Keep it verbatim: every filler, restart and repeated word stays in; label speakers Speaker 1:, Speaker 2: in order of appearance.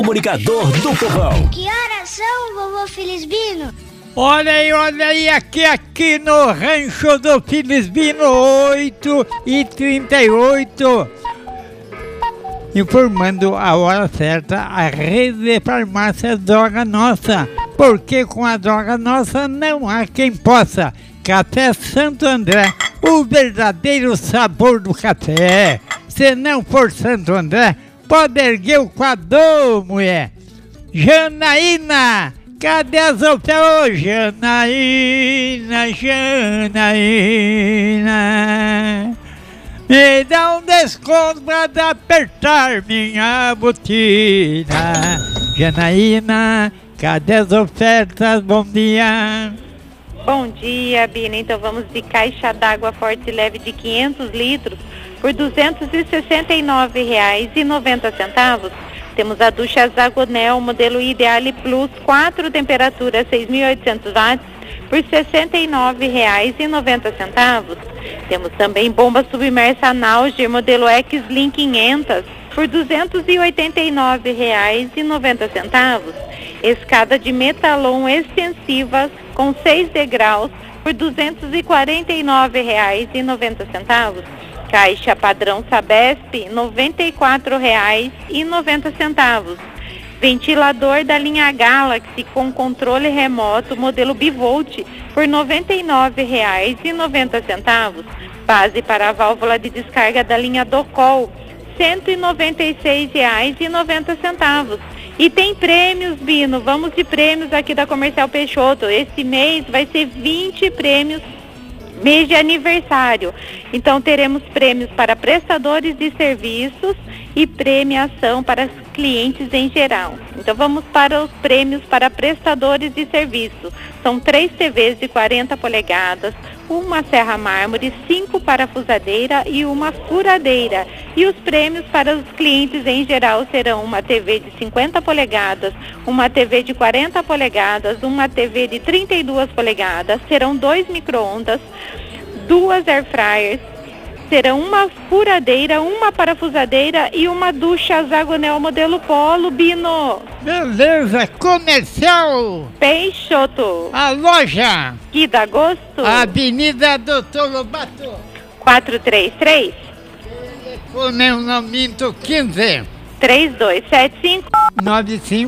Speaker 1: Comunicador do Povão.
Speaker 2: Que horas são, vovô Felisbino?
Speaker 3: Olha aí, olha aí, aqui, aqui no rancho do Felisbino, oito e trinta e oito. Informando a hora certa, a rede de farmácia Droga Nossa. Porque com a Droga Nossa não há quem possa. Café Santo André, o verdadeiro sabor do café. Se não for Santo André, pode erguer o quadrô, mulher. Janaína, cadê as ofertas? Janaína, Janaína, me dá um desconto pra apertar minha botina. Janaína, cadê as ofertas? Bom dia.
Speaker 4: Bom dia, Bina. Então vamos de caixa d'água forte e leve de quinhentos litros por duzentos e sessenta e nove reais e noventa centavos. Temos a ducha Zagonel, modelo Ideale Plus, quatro temperaturas, seis mil e oitocentos watts, por sessenta e nove reais e noventa centavos. Temos também bomba submersa Nalger, modelo X-Link quinhentos, por duzentos e oitenta e nove reais e noventa centavos. Escada de metalon extensiva com seis degraus, por duzentos e quarenta e nove reais e noventa centavos. Caixa padrão Sabesp, noventa e quatro reais e noventa centavos. Ventilador da linha Galaxy com controle remoto, modelo Bivolt, por noventa e nove reais e noventa centavos. Base para a válvula de descarga da linha Docol, cento e noventa e seis reais e noventa centavos. E tem prêmios, Bino, vamos de prêmios aqui da Comercial Peixoto. Esse mês vai ser vinte prêmios, mês de aniversário. Então teremos prêmios para prestadores de serviços e premiação para clientes em geral. Então vamos para os prêmios para prestadores de serviço. São três T Vs de quarenta polegadas, uma serra mármore, cinco parafusadeira e uma furadeira. E os prêmios para os clientes em geral serão uma T V de cinquenta polegadas, uma T V de quarenta polegadas, uma T V de trinta e duas polegadas, serão dois micro-ondas, duas air fryers, serão uma furadeira, uma parafusadeira e uma ducha Zagonel modelo Polo, Bino.
Speaker 3: Beleza, Comercial
Speaker 4: Peixoto.
Speaker 3: A loja
Speaker 4: Que dá gosto?
Speaker 3: Avenida Doutor Lobato,
Speaker 4: quatrocentos e trinta e três.
Speaker 3: telefone não minto, quinze
Speaker 4: três dois sete cinco
Speaker 3: nove cinco